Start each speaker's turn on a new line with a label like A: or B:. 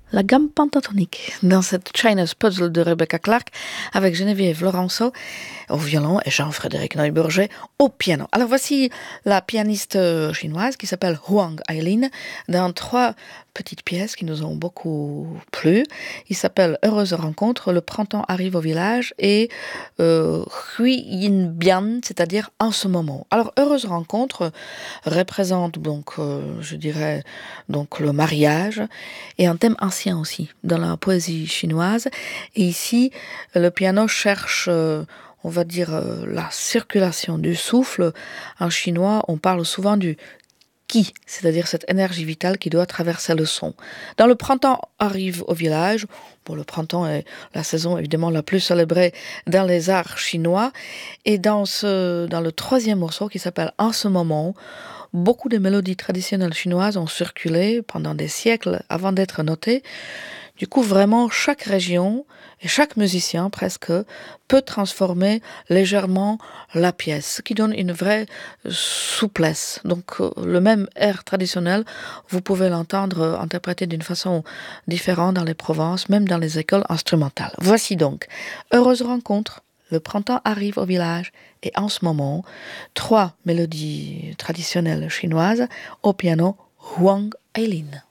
A: la gamme pentatonique dans cette China's Puzzle de Rebecca Clark avec Geneviève Laurenceau au violon et Jean-Frédéric Neuburger au piano. Alors voici la pianiste chinoise qui s'appelle Huang Aileen dans 3 petites pièces qui nous ont beaucoup plu. Il s'appelle Heureuse rencontre, Le printemps arrive au village et Hui Yin Bian, c'est-à-dire en ce moment. Alors Heureuse rencontre représente donc, je dirais, donc le mariage et un thème ancien aussi dans la poésie chinoise. Et ici, le piano cherche, on va dire, la circulation du souffle. En chinois, on parle souvent du qi, c'est-à-dire cette énergie vitale qui doit traverser le son. Dans Le printemps arrive au village, bon, le printemps est la saison évidemment la plus célébrée dans les arts chinois, et dans le 3e morceau qui s'appelle En ce moment, beaucoup de mélodies traditionnelles chinoises ont circulé pendant des siècles avant d'être notées. Du coup, vraiment, chaque région et chaque musicien, presque, peut transformer légèrement la pièce, ce qui donne une vraie souplesse. Donc, le même air traditionnel, vous pouvez l'entendre interprété d'une façon différente dans les provinces, même dans les écoles instrumentales. Voici donc Heureuse rencontre, Le printemps arrive au village et En ce moment, 3 mélodies traditionnelles chinoises au piano Huang Aileen.